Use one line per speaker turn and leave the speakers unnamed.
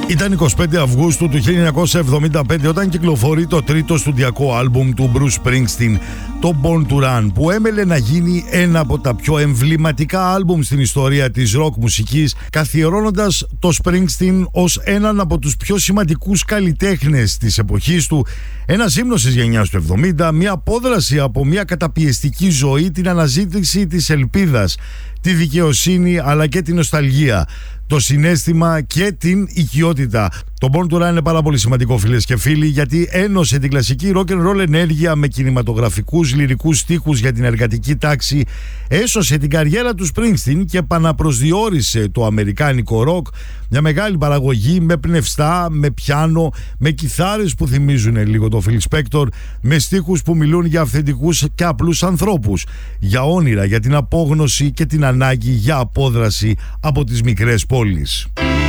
Ήταν 25 Αυγούστου του 1975 όταν κυκλοφορεί το τρίτο στουντιακό άλμπουμ του Bruce Springsteen, το Born to Run, που έμελε να γίνει ένα από τα πιο εμβληματικά άλμπουμ στην ιστορία της ροκ μουσικής, καθιερώνοντας το Springsteen ως έναν από τους πιο σημαντικούς καλλιτέχνες της εποχής του, ένας ύμνος της γενιάς του 70, μια απόδραση από μια καταπιεστική ζωή, την αναζήτηση της ελπίδας, τη δικαιοσύνη αλλά και την νοσταλγία, το συναίσθημα και την οικειότητα. Το Born to Run είναι πάρα πολύ σημαντικό, φίλες και φίλοι, γιατί ένωσε την κλασική rock and roll ενέργεια με κινηματογραφικούς λυρικούς στίχους για την εργατική τάξη, έσωσε την καριέρα του Springsteen και επαναπροσδιορίσε το αμερικάνικο rock, μια μεγάλη παραγωγή με πνευστά, με πιάνο, με κιθάρες που θυμίζουν λίγο το Phil Spector, με στίχους που μιλούν για αυθεντικούς και απλούς ανθρώπους, για όνειρα, για την απόγνωση και την ανάγκη για απόδραση από τις μικρές πόλεις.